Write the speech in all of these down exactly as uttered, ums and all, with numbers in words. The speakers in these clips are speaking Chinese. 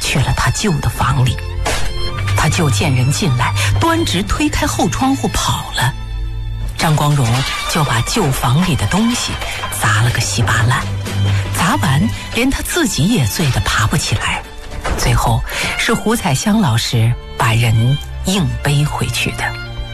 去了他舅的房里。他舅见人进来，端直推开后窗户跑了。张光荣就把旧房里的东西砸了个稀巴烂，砸完连他自己也醉得爬不起来。最后是胡彩香老师把人硬背回去的。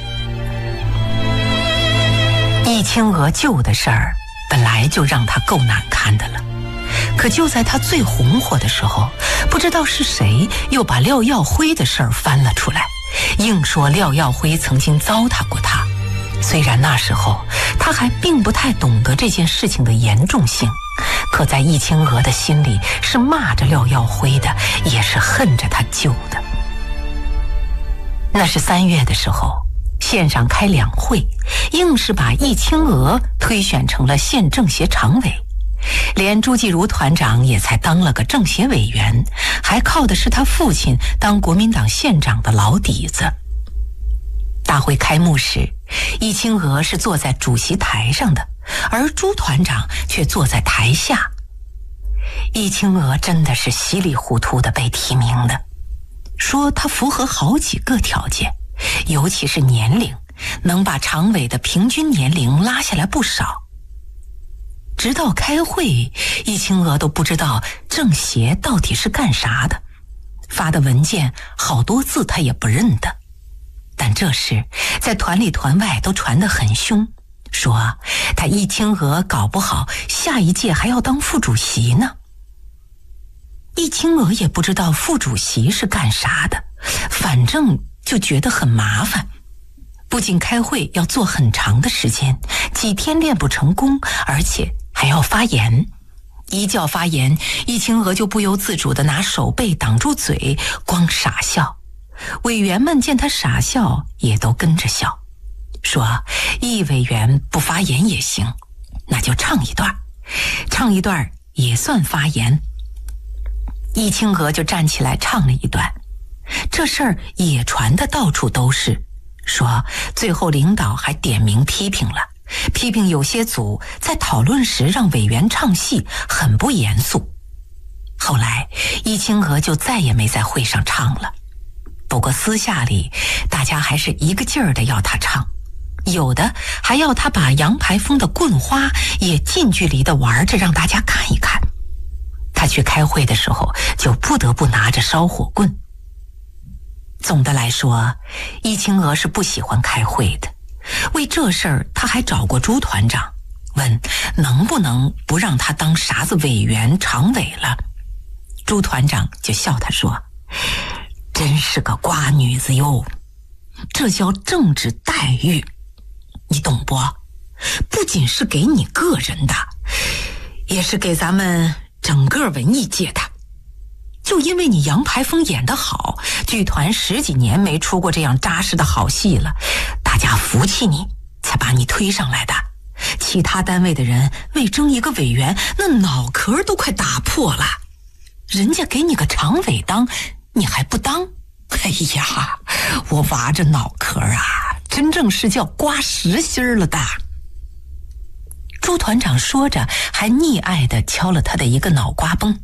易清娥舅的事儿本来就让他够难堪的了，可就在他最红火的时候，不知道是谁又把廖耀辉的事儿翻了出来，硬说廖耀辉曾经糟蹋过他。虽然那时候他还并不太懂得这件事情的严重性，可在易清娥的心里是骂着廖耀辉的，也是恨着他舅的。那是三月的时候，县上开两会，硬是把易清娥推选成了县政协常委，连朱继儒团长也才当了个政协委员，还靠的是他父亲当国民党县长的老底子。大会开幕时，易清娥是坐在主席台上的，而朱团长却坐在台下。易清娥真的是稀里糊涂的被提名的，说他符合好几个条件，尤其是年龄，能把常委的平均年龄拉下来不少。直到开会，易清娥都不知道政协到底是干啥的，发的文件好多字他也不认得。但这事在团里团外都传得很凶，说他易清娥搞不好下一届还要当副主席呢。易清娥也不知道副主席是干啥的，反正就觉得很麻烦。不仅开会要坐很长的时间，几天练不成功，而且还要发言。一叫发言，易清娥就不由自主地拿手背挡住嘴，光傻笑。委员们见他傻笑，也都跟着笑，说易委员不发言也行，那就唱一段，唱一段也算发言。易清娥就站起来唱了一段，这事儿也传得到处都是，说最后领导还点名批评了，批评有些组在讨论时让委员唱戏很不严肃。后来易清娥就再也没在会上唱了，不过私下里大家还是一个劲儿的要他唱，有的还要他把杨排风的棍花也近距离的玩着让大家看一看。他去开会的时候就不得不拿着烧火棍。总的来说，易清娥是不喜欢开会的，为这事儿他还找过朱团长，问能不能不让他当啥子委员常委了。朱团长就笑他说，真是个瓜女子哟，这叫政治待遇，你懂不？不仅是给你个人的，也是给咱们整个文艺界的。就因为你杨排风演得好，剧团十几年没出过这样扎实的好戏了，大家服气你，才把你推上来的。其他单位的人为争一个委员，那脑壳都快打破了，人家给你个常委当，你还不当？哎呀，我挖着脑壳啊，真正是叫刮实心了的。朱团长说着，还溺爱地敲了他的一个脑瓜崩。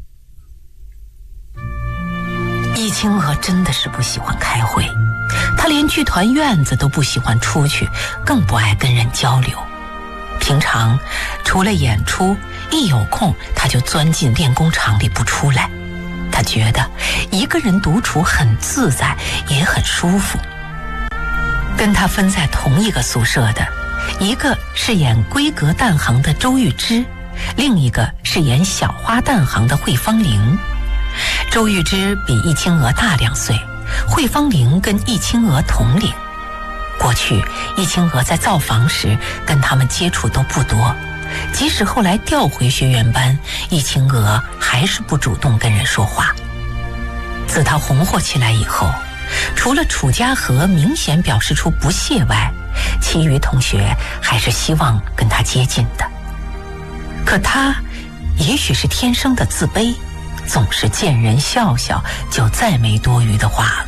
易清娥真的是不喜欢开会，她连剧团院子都不喜欢出去，更不爱跟人交流。平常除了演出，一有空她就钻进练功场里不出来。她觉得一个人独处很自在，也很舒服。跟她分在同一个宿舍的，一个是演闺阁旦行的周玉芝，另一个是演小花旦行的惠芳玲。周玉芝比易清娥大两岁，惠芳玲跟易清娥同龄。过去易清娥在造房时跟他们接触都不多，即使后来调回学员班，易清娥还是不主动跟人说话。自她红火起来以后，除了楚家和明显表示出不屑外，其余同学还是希望跟她接近的。可她也许是天生的自卑，总是见人笑笑，就再没多余的话了。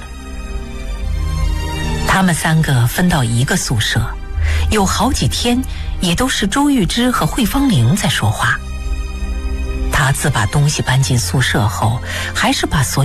他们三个分到一个宿舍，有好几天也都是周玉芝和惠芳玲在说话。他自把东西搬进宿舍后，还是把所